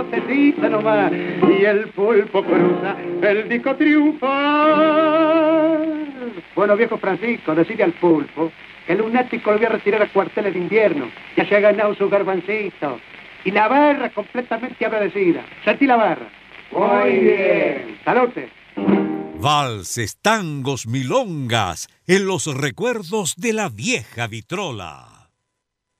Necesita nomás, y el pulpo cruza el disco triunfal. Bueno, viejo Francisco, decide al pulpo que el lunático lo voy a retirar a cuarteles de invierno. Ya se ha ganado su garbancito. Y la barra completamente agradecida. Sentí la barra. Muy bien. Salute. Valses, tangos, milongas, en los recuerdos de la vieja vitrola.